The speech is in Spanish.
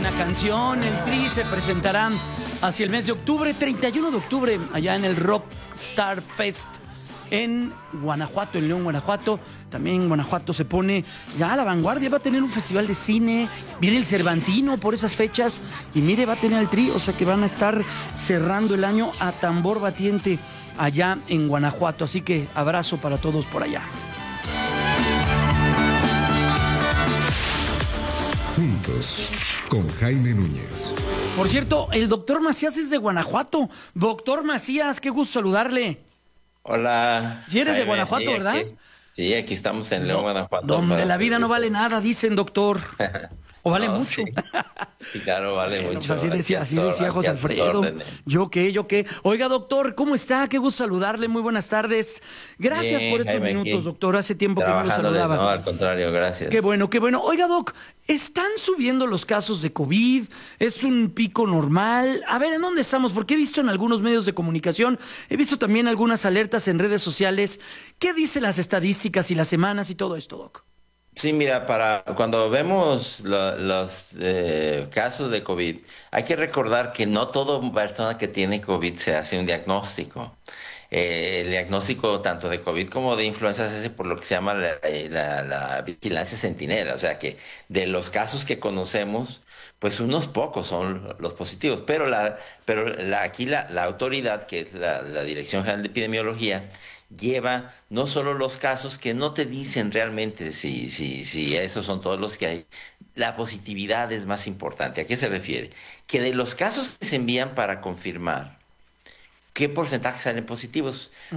buena canción. El Tri se presentará hacia el mes de octubre, 31 de octubre, allá en el Rockstar Fest en Guanajuato, en León, Guanajuato. También Guanajuato se pone ya a la vanguardia, va a tener un festival de cine, viene el Cervantino por esas fechas y mire, va a tener el Tri, o sea que van a estar cerrando el año a tambor batiente allá en Guanajuato, así que abrazo para todos por allá. Juntos, con Jaime Núñez. Por cierto, el doctor Macías es de Guanajuato. Doctor Macías, qué gusto saludarle. Hola. Sí eres de Guanajuato, sí, ¿verdad? Sí, aquí estamos en León, Guanajuato. Donde la vida no vale nada, dicen, doctor. O vale No, mucho. Sí, claro, vale Bueno, mucho. pues así decía José Alfredo. ¿Yo qué? Oiga, doctor, ¿cómo está? Qué gusto saludarle, muy buenas tardes. Gracias Bien, por estos Jaime, minutos, aquí, doctor. Hace tiempo que no lo saludaba. No, al contrario, gracias. Qué bueno. Oiga, doc, ¿están subiendo los casos de COVID? ¿Es un pico normal? A ver, ¿en dónde estamos? Porque he visto en algunos medios de comunicación, he visto también algunas alertas en redes sociales. ¿Qué dicen las estadísticas y las semanas y todo esto, doc? Sí, mira, para cuando vemos los casos de COVID, hay que recordar que no toda persona que tiene COVID se hace un diagnóstico. El diagnóstico tanto de COVID como de influenza se hace por lo que se llama la vigilancia centinela, o sea que de los casos que conocemos, pues unos pocos son los positivos, pero aquí la autoridad, que es la Dirección General de Epidemiología, lleva no solo los casos que no te dicen realmente si esos son todos los que hay. La positividad es más importante. ¿A qué se refiere? Que de los casos que se envían para confirmar, ¿qué porcentaje salen positivos?